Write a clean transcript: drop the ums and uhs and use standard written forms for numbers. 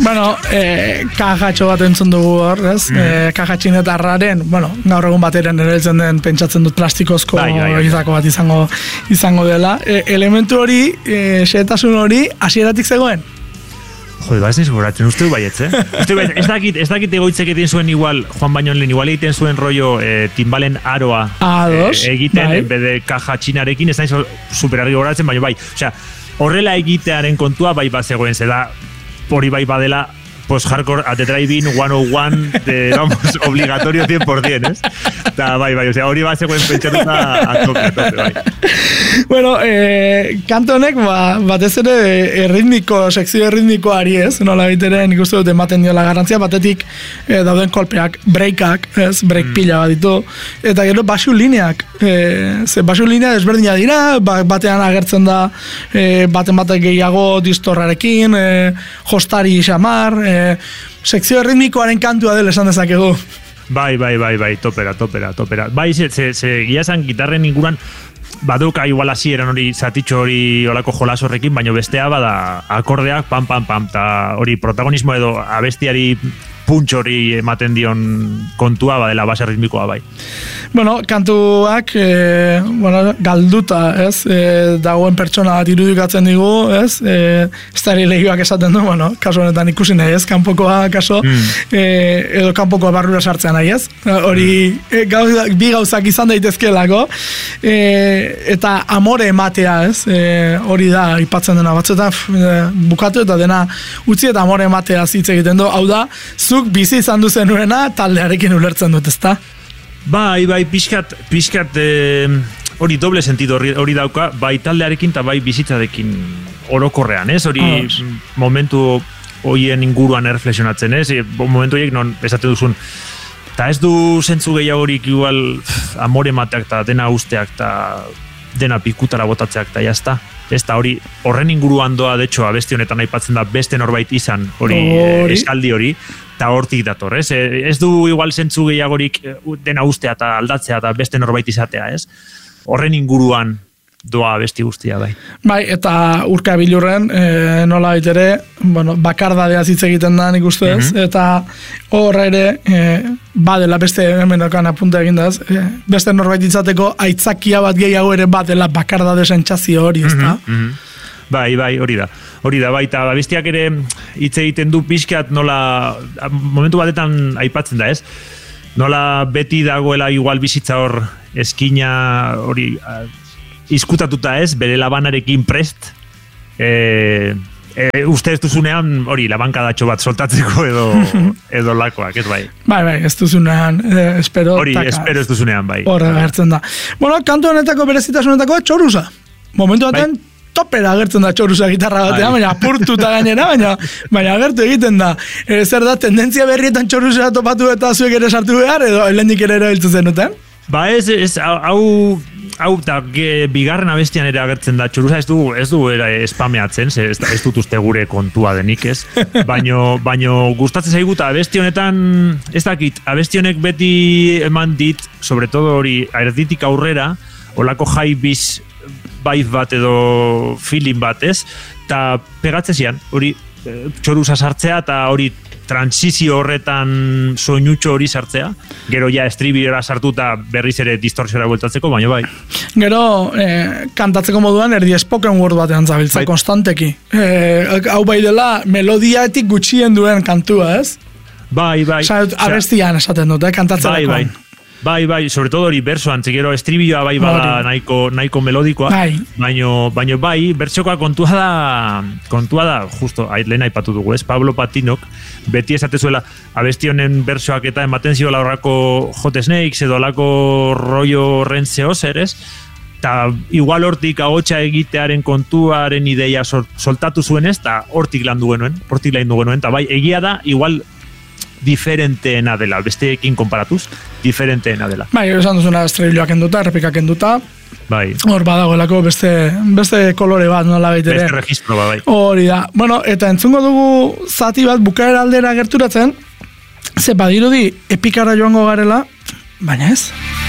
Bueno, kajatxo bat entzun dugu hor, ez? Kajatxinetarraren, bueno, gaur egun bateren erabiltzen den pentsatzen dut plastikozko izako bat izango dela. Elementu hori, xehetasun hori, hasieratik zegoen? Jode, ez niz goratzen, uste du baietz, Ez dakit egoitzek egiten zuen igual, Juan Bañon lehen, igual egiten zuen rollo timbalen aroa egiten, bede kaja txinarekin, ez naiz superargi goratzen, baina bai. Osea, horrela egitearen kontua bai bat zegoen, zela hori bai badela post-hardcore at the drive-in 101 vamos, obligatorio 100%, ¿es? Ta, bai, o sea, hori bat zegoen pentsatuta a tope, bai. Bueno, kanto honek, batez ere sekzio erritmikoari, ez? Nola bitere, nik uste dut ematen diola garrantzia, batetik dauden kolpeak, breakak, ez? Break pila bat ditu, eta gero basu lineak, basu linea desberdina dira, batean agertzen da baten gehiago distorrarekin, jostari xamar, sekzio erritmikoaren kantua dela esan dezakegu. Bai, topera. Bai, gila esan gitarren inguruan baduka igual hasieran hori zatitxo hori olako jolas horrekin, baina bestea bada akordeak pam, ta hori protagonismo edo abestiari punch hori ematen dion kontua badela base ritmikoa bai. Bueno, kantuak galduta, ez? Dagoen pertsona bat irudikatzen digu, ez? Estari legioak esaten du, bueno, kasu honetan ikusi nahi, ez? Kanpokoa kaso, edo kanpokoa barrura sartzean nahi, ez? Hori, bi gauzak izan daitezkelako, eta amore ematea, ez? Hori da, ipatzen dena batzuetan, bukatu eta dena utzi eta amore ematea hitz egiten du, hau da, zuk bizi izan duzenuena taldearekin ulertzen dut, ezta? Bai, pixkat hori doble sentido hori dauka, bai taldearekin eta bai bizitzarekin orokorrean, ez? Hori momentu horien inguruan erreflexionatzen, ez? Momentu horiek non esaten duzun, eta ez du zentzu gehiagorik igual amore mateak eta dena usteak eta dena pikutara botatzeak eta jazta. Ez da hori horren inguruan doa, de hecho, abesti honetan aipatzen da beste norbait izan hori esaldi hori, eta hortik dator, ez? Ez du igual zentzu gehiagorik dena ustea eta aldatzea eta beste norbait izatea, ez? Horren inguruan doa abesti guztia, bai. Bai, eta Urka Bilurren, nola baitere, bueno, bakardadea hitz egiten da nik uste ez, eta horra ere, badela beste hemen apunta egindaz, beste norbait izateko aitzakia bat gehiago ere badela bakardade sentsazio hori, ez da? Bai, hori da, bai, eta abestiak ere hitz egiten du pixkat nola, momentu batetan aipatzen da, ez? Nola beti dagoela igual bizitza hor eskina hori izkutatuta ez, bere labanarekin prest, uste ez duzunean hori labankadatxo bat soltatzeko edo lakoak, ez bai? Bai, ez duzunean, espero. Hori, espero ez duzunean, bai. Horra agertzen da. Bueno, kantu honetako berezitasunetako txorusa. Momentu baten, topera agertzen da txorusa gitarra batean, baina apurtuta gainera, baina agertu egiten da. Zer da, tendentzia berrietan txorusa topatu eta zuek ere sartu behar, edo helendik ere erabiltzen zenuten? Ba ez, hau eta bigarren abestian ere agertzen da txorusa, ez du espameatzen, ez dut uste gure kontua denik, ez? Baino gustatzen zaigu eta abesti honetan, ez dakit, abesti honek beti eman dit, sobre todo hori erditik aurrera, olako high biz vibe bat edo feeling bat, ez? Eta pegatzezian, hori txorusa sartzea eta hori transizio horretan soinutxo hori sartzea, gero ja estribiora sartuta berriz ere distorsiora bueltatzeko, baina bai. Gero, kantatzeko moduan erdi spoken word batean zabiltza, konstanteki. Hau bai dela, melodiaetik gutxien duen kantua, ez? Bai. Abestian esaten dut, kantatzeko. Bai, sobre todo hori bersoan, gero estribioa bai bada nahiko melodikoa, baino bai, bertsokoa kontua da, justo, lehen aipatu dugu, ez? Pablo Patinok, beti esatezuela, abesti honen bersoak eta ematen ziola horrako Hot Snakes edo olako rollo horren zehozer, ez? Eta igual hortik ahotsa egitearen kontuaren ideia soltatu zuen ez, eta hortik lan du genuen, eta bai, egia da, igual diferenteena dela, besteekin konparatuz, diferenteena dela. Bai, esan duzuna estribilloak enduta, errepikak enduta, bai. Hor badagoelako beste kolore bat, nola baitere. Beste registro bat, bai. Hori da. Bueno, eta entzungo dugu zati bat bukaera aldera gerturatzen, ze badirudi epikara joango garela, baina ez.